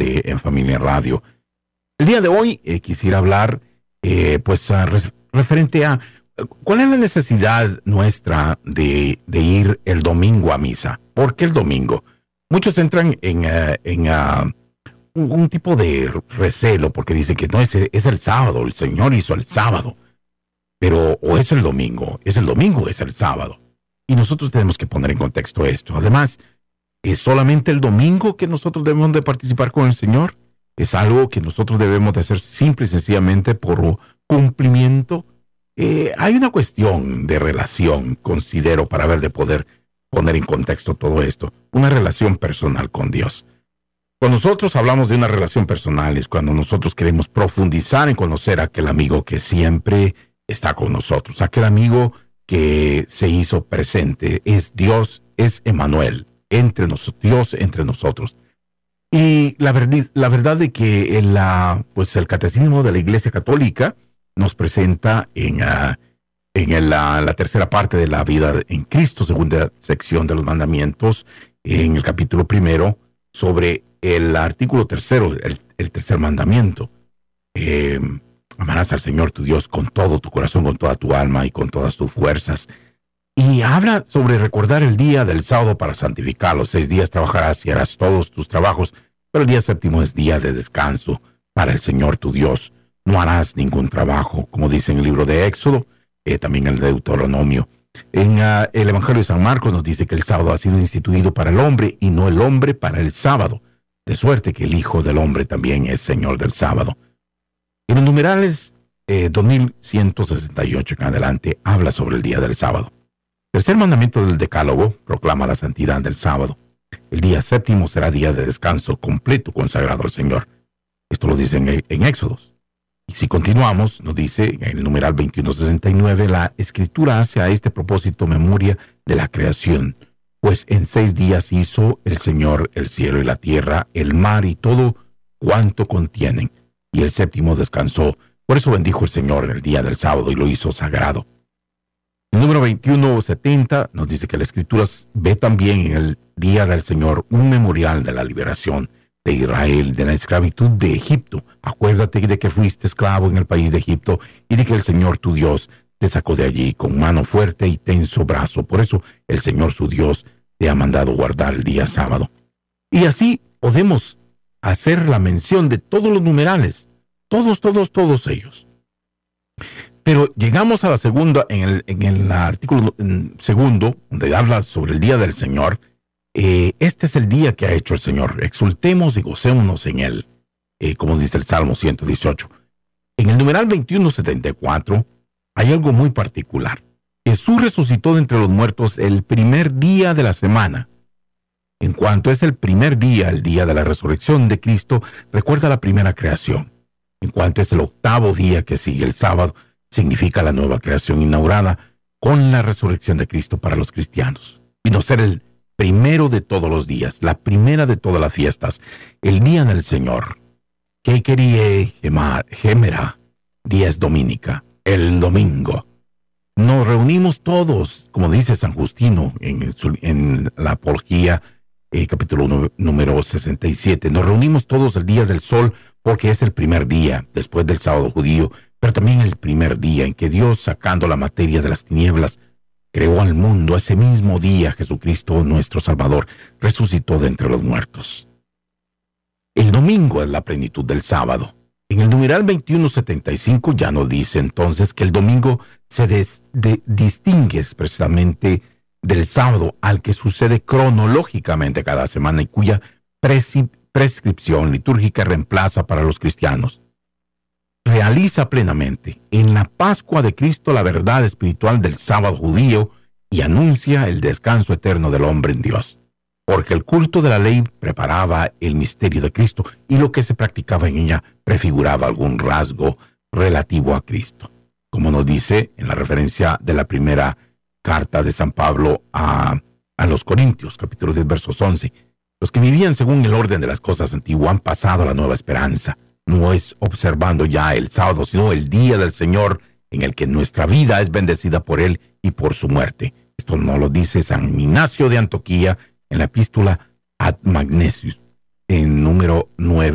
nuevamente en Familia Radio. El día de hoy quisiera hablar referente a cuál es la necesidad nuestra de ir el domingo a misa. ¿Por qué el domingo? Muchos entran en un tipo de recelo porque dicen que no, es el sábado, el Señor hizo el sábado. Pero o es el domingo, es el sábado. Y nosotros tenemos que poner en contexto esto. Además, ¿es solamente el domingo que nosotros debemos de participar con el Señor? ¿Es algo que nosotros debemos de hacer simple y sencillamente por cumplimiento? Hay una cuestión de relación, considero, para ver de poder poner en contexto todo esto. Una relación personal con Dios. Cuando nosotros hablamos de una relación personal es cuando nosotros queremos profundizar en conocer a aquel amigo que siempre está con nosotros, aquel amigo que se hizo presente, es Dios, es Emmanuel, Dios entre nosotros. Y la verdad de que el Catecismo de la Iglesia Católica nos presenta en la tercera parte de la vida en Cristo, segunda sección de los mandamientos, en el capítulo 1, sobre el artículo 3, el tercer mandamiento. Amarás al Señor tu Dios con todo tu corazón, con toda tu alma y con todas tus fuerzas. Y habla sobre recordar el día del sábado para santificarlo. 6 días trabajarás y harás todos tus trabajos, pero el día séptimo es día de descanso para el Señor tu Dios. No harás ningún trabajo, como dice en el libro de Éxodo, también el de Deuteronomio. En el Evangelio de San Marcos nos dice que el sábado ha sido instituido para el hombre y no el hombre para el sábado. De suerte que el Hijo del Hombre también es Señor del sábado. En los numerales 2168 en adelante habla sobre el día del sábado. Tercer mandamiento del Decálogo proclama la santidad del sábado. El día séptimo será día de descanso completo consagrado al Señor. Esto lo dice en Éxodos. Y si continuamos, nos dice en el numeral 2169, la Escritura hace a este propósito memoria de la creación, pues en 6 días hizo el Señor el cielo y la tierra, el mar y todo cuanto contienen. Y el séptimo descansó. Por eso bendijo el Señor el día del sábado y lo hizo sagrado. El número 2170 nos dice que la Escritura ve también en el día del Señor un memorial de la liberación de Israel, de la esclavitud de Egipto. Acuérdate de que fuiste esclavo en el país de Egipto y de que el Señor tu Dios te sacó de allí con mano fuerte y tenso brazo. Por eso el Señor su Dios te ha mandado guardar el día sábado. Y así podemos hacer la mención de todos los numerales, todos ellos. Pero llegamos a la segunda, en el artículo segundo, donde habla sobre el día del Señor. Este es el día que ha hecho el Señor. Exultemos y gocémonos en él, como dice el Salmo 118. En el numeral 2174 hay algo muy particular. Jesús resucitó de entre los muertos el primer día de la semana. En cuanto es el primer día, el día de la resurrección de Cristo, recuerda la primera creación. En cuanto es el octavo día que sigue el sábado, significa la nueva creación inaugurada con la resurrección de Cristo para los cristianos. Vino a ser el primero de todos los días, la primera de todas las fiestas, el día del Señor. Que quería gemera, dies dominica, el domingo. Nos reunimos todos, como dice San Justino en la Apología, capítulo número 67. Nos reunimos todos el día del sol porque es el primer día después del sábado judío, pero también el primer día en que Dios, sacando la materia de las tinieblas, creó al mundo. Ese mismo día Jesucristo, nuestro Salvador, resucitó de entre los muertos. El domingo es la plenitud del sábado. En el numeral 2175 ya nos dice entonces que el domingo se distingue expresamente del sábado, al que sucede cronológicamente cada semana y cuya prescripción litúrgica reemplaza para los cristianos. Realiza plenamente en la Pascua de Cristo la verdad espiritual del sábado judío y anuncia el descanso eterno del hombre en Dios. Porque el culto de la ley preparaba el misterio de Cristo y lo que se practicaba en ella prefiguraba algún rasgo relativo a Cristo. Como nos dice en la referencia de la primera carta de San Pablo a los Corintios, capítulo 10, versos 11. Los que vivían según el orden de las cosas antiguas han pasado a la nueva esperanza. No es observando ya el sábado, sino el día del Señor, en el que nuestra vida es bendecida por Él y por su muerte. Esto nos lo dice San Ignacio de Antioquía en la epístola Ad Magnesius, en número 9.